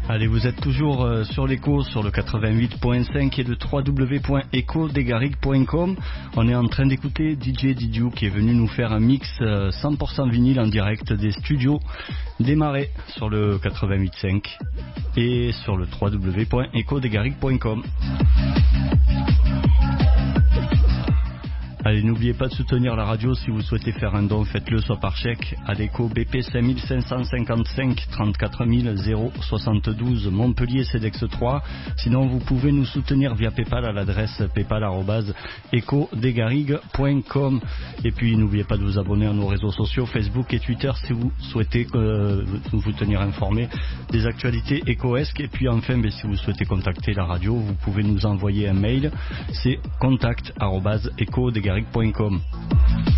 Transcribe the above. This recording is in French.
Allez, vous êtes toujours sur l'écho, sur le 88.5 et le www.ecodegarigue.com. On est en train d'écouter DJ Didiou qui est venu nous faire un mix 100% vinyle en direct des studios des Marais sur le 88.5 et sur le www.ecodegarigue.com. Allez, n'oubliez pas de soutenir la radio. Si vous souhaitez faire un don, faites-le soit par chèque à l'écho BP 5555 34 072 Montpellier CEDEX 3. Sinon, vous pouvez nous soutenir via PayPal à l'adresse paypal@ecodegarigue.com. Et puis, n'oubliez pas de vous abonner à nos réseaux sociaux, Facebook et Twitter, si vous souhaitez vous tenir informé des actualités éco-esques. Et puis, enfin, si vous souhaitez contacter la radio, vous pouvez nous envoyer un mail. C'est contact@ecodegarigue.com.